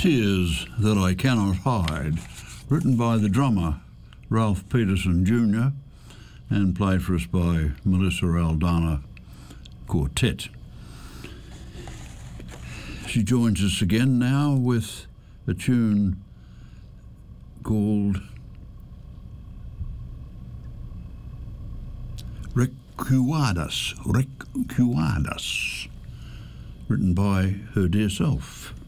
Tears That I Cannot Hide, written by the drummer Ralph Peterson Jr. and played for us by Melissa Aldana Quartet. She joins us again now with a tune called Recuadas, written by her dear self.